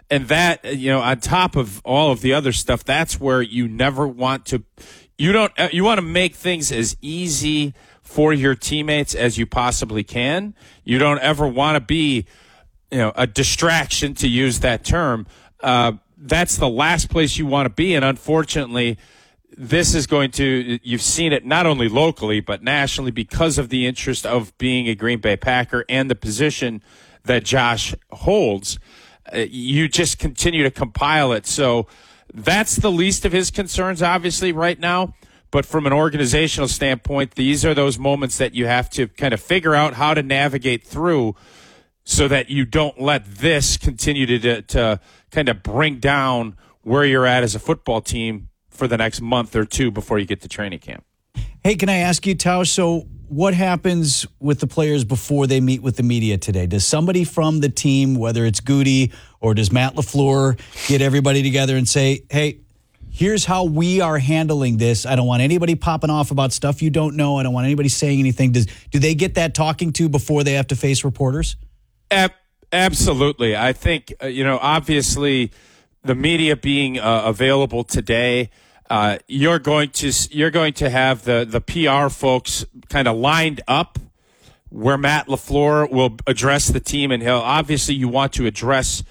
And that, on top of all of the other stuff, that's where you never want to, you want to make things as easy for your teammates as you possibly can. You don't ever want to be, a distraction, to use that term. That's the last place you want to be. And unfortunately, this is you've seen it not only locally, but nationally, because of the interest of being a Green Bay Packer and the position that Josh holds. You just continue to compile it. So that's the least of his concerns, obviously, right now. But from an organizational standpoint, these are those moments that you have to kind of figure out how to navigate through so that you don't let this continue to kind of bring down where you're at as a football team for the next month or two before you get to training camp. Hey, can I ask you, Tausch, so what happens with the players before they meet with the media today? Does somebody from the team, whether it's Goody or does Matt LaFleur, get everybody together and say, hey, here's how we are handling this. I don't want anybody popping off about stuff you don't know. I don't want anybody saying anything. Do they get that talking to before they have to face reporters? Absolutely. I think, obviously the media being available today, you're going to have the PR folks kind of lined up where Matt LaFleur will address the team, and obviously you want to address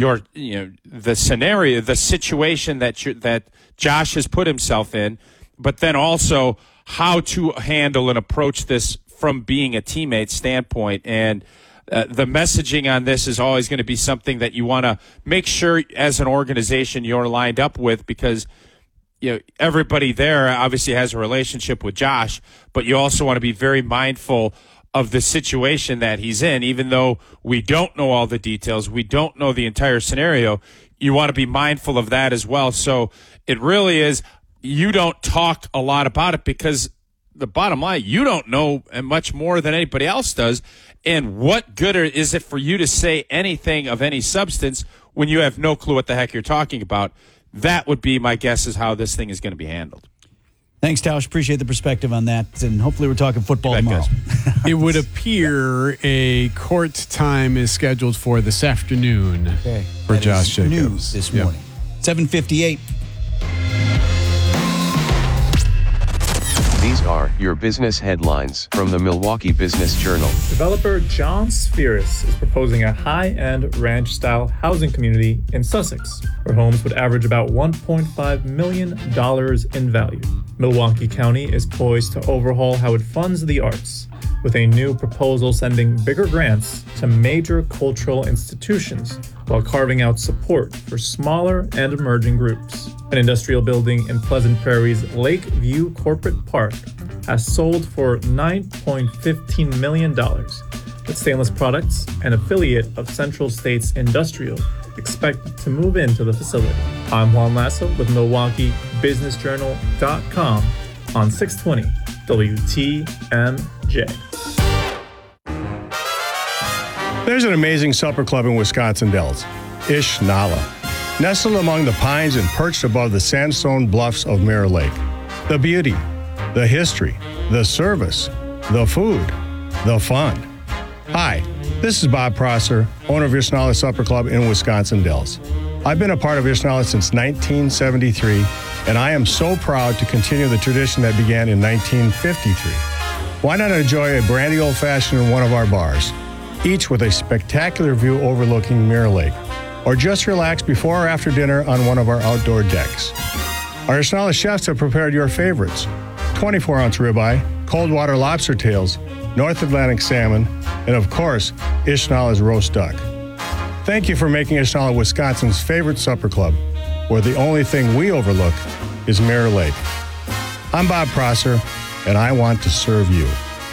the scenario, the situation that Josh has put himself in, but then also how to handle and approach this from being a teammate standpoint. And the messaging on this is always going to be something that you want to make sure as an organization you're lined up with, because everybody there obviously has a relationship with Josh, but you also want to be very mindful of the situation that he's in. Even though we don't know all the details, we don't know the entire scenario, you want to be mindful of that as well. So it really is, you don't talk a lot about it because the bottom line, you don't know much more than anybody else does. And what good is it for you to say anything of any substance when you have no clue what the heck you're talking about? That would be my guess is how this thing is going to be handled. Thanks, Tausch. Appreciate the perspective on that. And hopefully we're talking football tomorrow. It would appear a court time is scheduled for this afternoon for that Josh is Jacobs. News this morning. 7:58. These are your business headlines from the Milwaukee Business Journal. Developer John Spheris is proposing a high-end ranch-style housing community in Sussex, where homes would average about $1.5 million in value. Milwaukee County is poised to overhaul how it funds the arts, with a new proposal sending bigger grants to major cultural institutions while carving out support for smaller and emerging groups. An industrial building in Pleasant Prairie's Lakeview Corporate Park has sold for $9.15 million, with Stainless Products, an affiliate of Central States Industrial, expected to move into the facility. I'm Juan Lasso with MilwaukeeBusinessJournal.com on 620 WTMJ. There's an amazing supper club in Wisconsin Dells, Ish Nala, nestled among the pines and perched above the sandstone bluffs of Mirror Lake. The beauty, the history, the service, the food, the fun. Hi, this is Bob Prosser, owner of Ish Nala Supper Club in Wisconsin Dells. I've been a part of Ish Nala since 1973, and I am so proud to continue the tradition that began in 1953. Why not enjoy a brandy old-fashioned in one of our bars, each with a spectacular view overlooking Mirror Lake, or just relax before or after dinner on one of our outdoor decks. Our Ish Nala chefs have prepared your favorites: 24-ounce ribeye, cold water lobster tails, North Atlantic salmon, and of course, Ish Nala's roast duck. Thank you for making Ish Nala Wisconsin's favorite supper club, where the only thing we overlook is Mirror Lake. I'm Bob Prosser, and I want to serve you.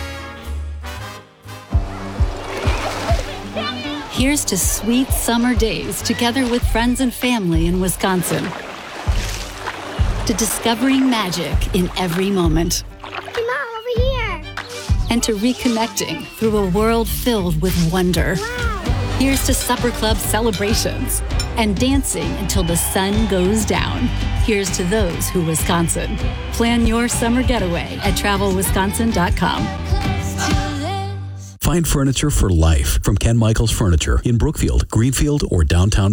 Here's to sweet summer days together with friends and family in Wisconsin. To discovering magic in every moment. Hey, Mom, over here. And to reconnecting through a world filled with wonder. Wow. Here's to supper club celebrations and dancing until the sun goes down. Here's to those who Wisconsin. Plan your summer getaway at travelwisconsin.com. Find furniture for life from Ken Michaels Furniture in Brookfield, Greenfield, or downtown